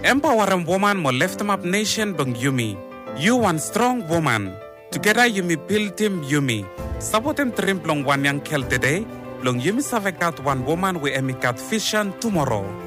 Empower a woman mo lift up nation bang Yumi. You one strong woman. Together Yumi build him Yumi. Support him trim plong one young kel today. Long Yumi savekat one woman we emikat vision tomorrow.